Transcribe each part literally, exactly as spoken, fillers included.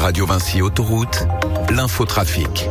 Radio Vinci Autoroute, l'infotrafic.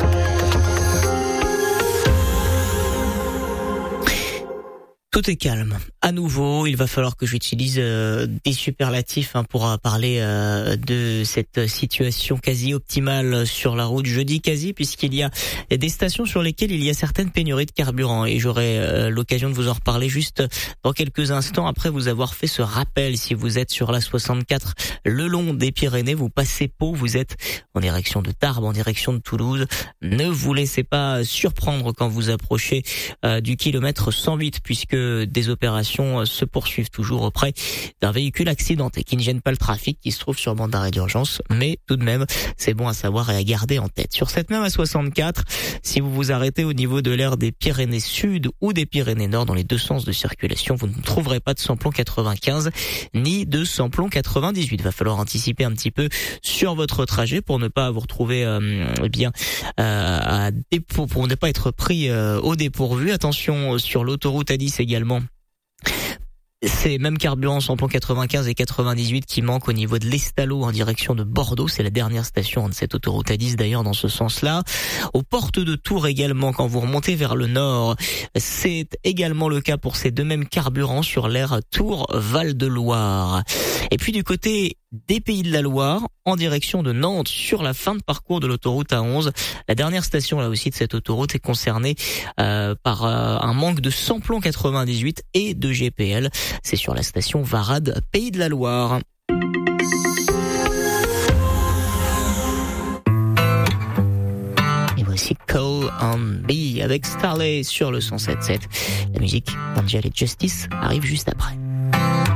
Tout est calme. À nouveau, il va falloir que j'utilise euh, des superlatifs hein, pour euh, parler euh, de cette situation quasi optimale sur la route. Je dis quasi puisqu'il y a des stations sur lesquelles il y a certaines pénuries de carburant et j'aurai euh, l'occasion de vous en reparler juste dans quelques instants après vous avoir fait ce rappel. Si vous êtes sur la soixante-quatre le long des Pyrénées, vous passez Pau, vous êtes en direction de Tarbes, en direction de Toulouse. Ne vous laissez pas surprendre quand vous approchez euh, du kilomètre cent huit puisque des opérations se poursuivent toujours auprès d'un véhicule accidenté qui ne gêne pas le trafic, qui se trouve sur bande d'arrêt d'urgence, mais tout de même, c'est bon à savoir et à garder en tête. Sur cette même A soixante-quatre, si vous vous arrêtez au niveau de l'aire des Pyrénées Sud ou des Pyrénées Nord dans les deux sens de circulation, vous ne trouverez pas de samplon quatre-vingt-quinze ni de samplon quatre-vingt-dix-huit. Il va falloir anticiper un petit peu sur votre trajet pour ne pas vous retrouver euh, eh bien euh, à dépôt, pour ne pas être pris euh, au dépourvu. Attention sur l'autoroute A dix également. C'est même carburant samplon quatre-vingt-quinze et quatre-vingt-dix-huit qui manque au niveau de l'Estalo en direction de Bordeaux. C'est la dernière station de cette autoroute A dix d'ailleurs dans ce sens-là. Aux portes de Tours également, quand vous remontez vers le nord, c'est également le cas pour ces deux mêmes carburants sur l'aire Tours-Val-de-Loire. Et puis du côté des Pays de la Loire, en direction de Nantes, sur la fin de parcours de l'autoroute A onze. La dernière station là aussi de cette autoroute est concernée euh, par euh, un manque de samplon quatre-vingt-dix-huit et de G P L. C'est sur la station Varade, Pays de la Loire. Et voici Call on Me avec Starley sur le cent sept virgule sept. La musique d'Angel et Justice arrive juste après.